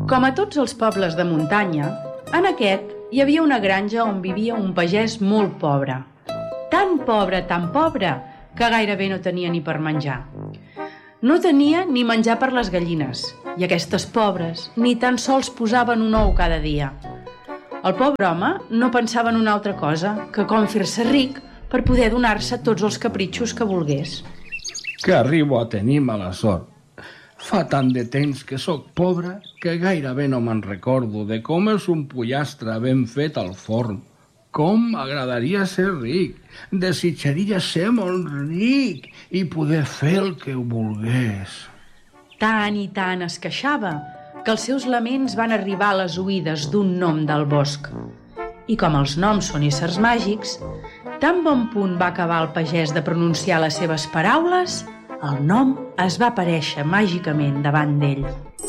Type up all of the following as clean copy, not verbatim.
Com a tots els pobles de muntanya, en aquest hi havia una granja on vivia un pagès molt pobre. Tan pobre, que gairebé no tenia ni per menjar. No tenia ni menjar per les gallines, i aquestes pobres ni tan sols posaven un ou cada dia. El pobre home no pensava en una altra cosa que com fer-se ric per poder donar-se tots els capritxos que volgués. Que arribo a tenir mala sort. Fa tant de temps que sóc pobre que gairebé no me'n recordo de com és un pollastre ben fet al forn. Com m'agradaria ser ric. Desitjaria ser molt ric i poder fer el que volgués. Tant i tant es queixava que els seus laments van arribar a les oïdes d'un nom del bosc. I com els noms són éssers màgics, tan bon punt va acabar el pagès de pronunciar les seves paraules, el nom es va aparèixer màgicament davant d'ell.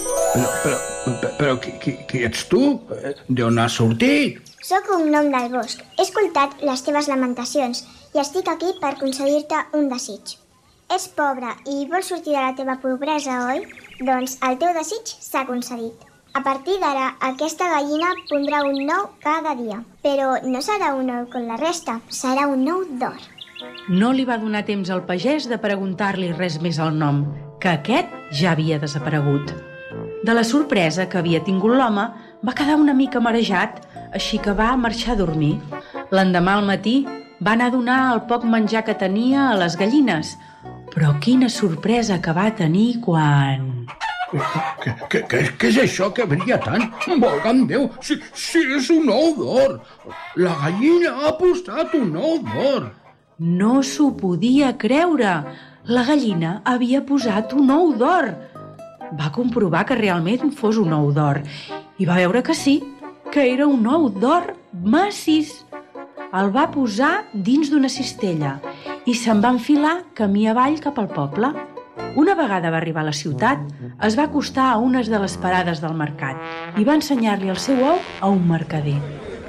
Però qui ets tu? D'on has sortit? Soc un gnome del bosc. He escoltat les teves lamentacions i estic aquí per concedir-te un desig. Ets pobre i vols sortir de la teva pobresa, oi? Doncs el teu desig s'ha concedit. A partir d'ara, aquesta gallina pondrà un ou cada dia. Però no serà un ou com la resta, serà un ou d'or. No li va donar temps al pagès de preguntar-li res més al nom, que aquest ja havia desaparegut. De la sorpresa que havia tingut l'home, va quedar una mica marejat, així que va marxar a dormir. L'endemà al matí va anar a donar el poc menjar que tenia a les gallines, però quina sorpresa que va tenir quan... Què és això que brilla tant? Volga'm Déu, si és un ou d'or! La gallina ha posat un ou d'or! No s'ho podia creure. La gallina havia posat un ou d'or. Va comprovar que realment fos un ou d'or i va veure que sí, que era un ou d'or massís. El va posar dins d'una cistella i se'n va enfilar camí avall cap al poble. Una vegada va arribar a la ciutat, es va acostar a unes de les parades del mercat i va ensenyar-li el seu ou a un mercader.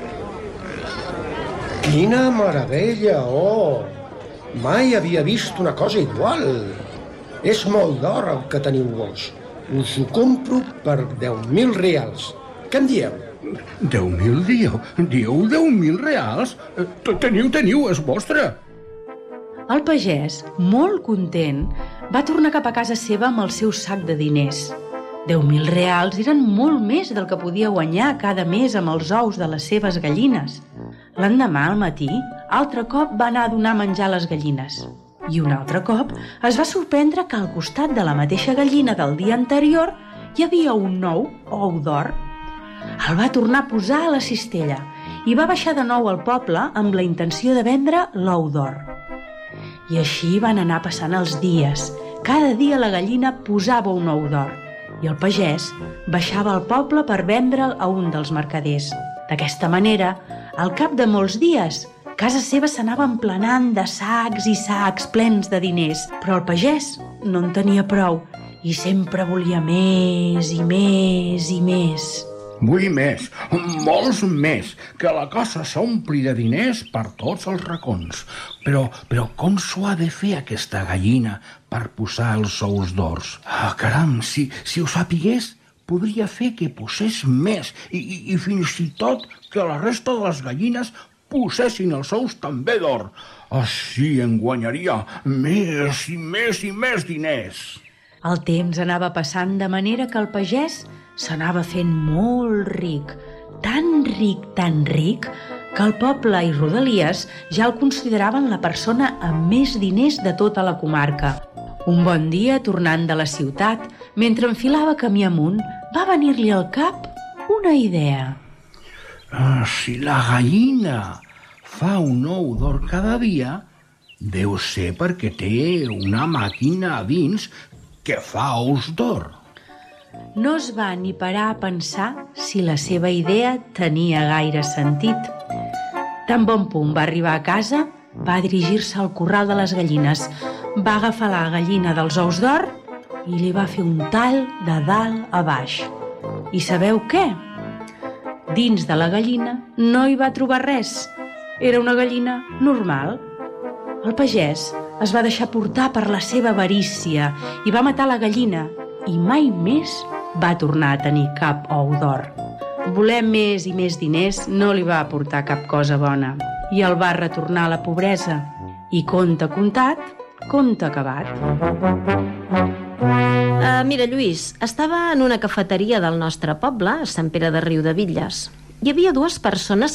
Quina meravella, oh! Mai havia vist una cosa igual. És molt d'or el que teniu vos. Us ho compro per 10.000 reals. Què en dieu? 10.000 dieu? Dieu 10.000 reals? Teniu, és vostre. El pagès, molt content, va tornar cap a casa seva amb el seu sac de diners. 10.000 reals eren molt més del que podia guanyar cada mes amb els ous de les seves gallines. L'endemà al matí, altre cop va anar a donar menjar a les gallines. I un altre cop es va sorprendre que al costat de la mateixa gallina del dia anterior hi havia un nou ou d'or. El va tornar a posar a la cistella i va baixar de nou al poble amb la intenció de vendre l'ou d'or. I així van anar passant els dies. Cada dia la gallina posava un ou d'or i el pagès baixava al poble per vendre'l a un dels mercaders. D'aquesta manera, al cap de molts dies, casa seva s'anava emplenant de sacs i sacs plens de diners, però el pagès no en tenia prou i sempre volia més i més i més. Vull més, molts més, que la casa s'ompli de diners per tots els racons. Però com s'ho ha de fer aquesta gallina per posar els ous d'ors? Caram, si ho sapigués, podria fer que posés més i fins i tot que la resta de les gallines posessin els ous també d'or. Així en guanyaria més i més i més diners. El temps anava passant de manera que el pagès s'anava fent molt ric, tan ric, que el poble i rodalies ja el consideraven la persona amb més diners de tota la comarca. Un bon dia, tornant de la ciutat, mentre enfilava camí amunt, va venir-li al cap una idea. Si la gallina fa un ou d'or cada dia, deu ser perquè té una màquina a dins que fa ous d'or. No es va ni parar a pensar si la seva idea tenia gaire sentit. Tan bon punt va arribar a casa, va dirigir-se al corral de les gallines, va agafar la gallina dels ous d'or i li va fer un tall de dalt a baix. I sabeu què? Dins de la gallina no hi va trobar res. Era una gallina normal. El pagès es va deixar portar per la seva avarícia i va matar la gallina i mai més va tornar a tenir cap ou d'or. Voler més i més diners no li va aportar cap cosa bona i el va retornar a la pobresa. I conte contat, conte acabat. Mira, Lluís, estava en una cafeteria del nostre poble, a Sant Pere de Riudebitlles. Hi havia dues persones